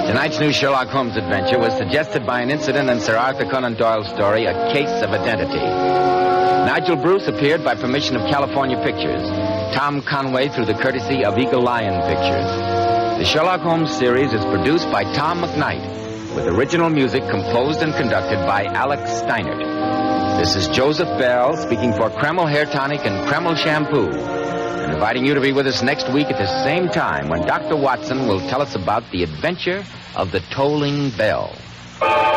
Tonight's new Sherlock Holmes adventure was suggested by an incident in Sir Arthur Conan Doyle's story, A Case of Identity. Nigel Bruce appeared by permission of California Pictures. Tom Conway through the courtesy of Eagle Lion Pictures. The Sherlock Holmes series is produced by Tom McKnight, with original music composed and conducted by Alex Steinert. This is Joseph Bell speaking for Kreml Hair Tonic and Kreml Shampoo, and inviting you to be with us next week at the same time when Dr. Watson will tell us about the adventure of the tolling bell.